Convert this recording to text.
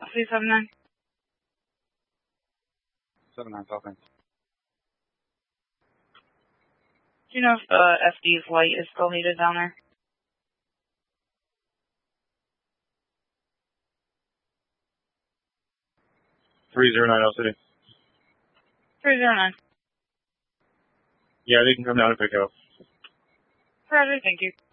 379. 79 Falcon. Do you know if FD's light is still needed down there? 309 City. 309. Yeah, they can come down and pick up. Roger, thank you.